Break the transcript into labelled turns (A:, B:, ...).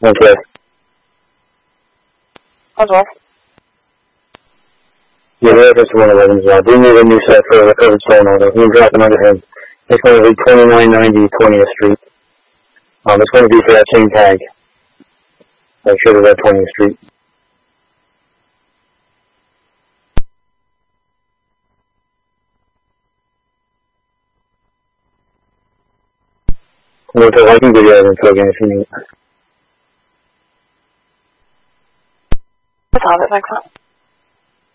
A: Okay.
B: Oswald.
A: Yeah, the address is 111 as well. Do need a new set for a recovered stone order. We can drop another head. It's going to be 2990 20th Street. It's going to be for that same tag. Make sure that 20th Street. I can give you that info again if you need it.
B: That's all. Thanks.